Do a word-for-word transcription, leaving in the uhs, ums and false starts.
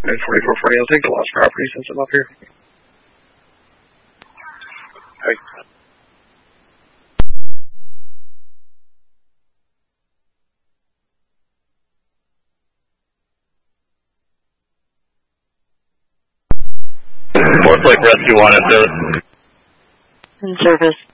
And forty-four forty, I'll take the lost property since I'm up here. Hey. North Lake Rescue one in service. In service.